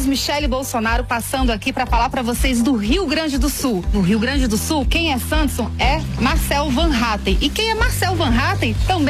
Michele Bolsonaro passando aqui para falar para vocês do Rio Grande do Sul. No Rio Grande do Sul, quem é Sanderson é Marcel Van Hatten. E quem é Marcel Van Hatten também